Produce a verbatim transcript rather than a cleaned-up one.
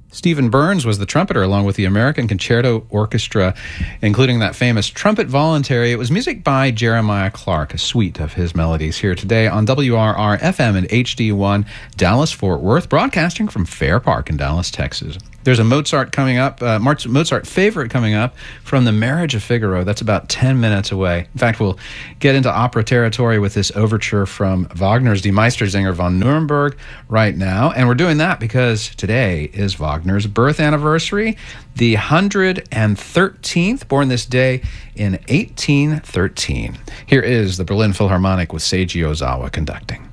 Stephen Burns was the trumpeter along with the American Concerto Orchestra, including that famous Trumpet Voluntary. It was music by Jeremiah Clark, a suite of his melodies here today on W R R F M and H D one, Dallas-Fort Worth, broadcasting from Fair Park in Dallas, Texas. There's a Mozart coming up, uh, Mozart favorite coming up from The Marriage of Figaro. That's about ten minutes away. In fact, we'll get into opera territory with this overture from Wagner's Die Meistersinger von Nuremberg right now. And we're doing that because today is Wagner's birth anniversary, the one hundred thirteenth, born this day in eighteen thirteen. Here is the Berlin Philharmonic with Seiji Ozawa conducting.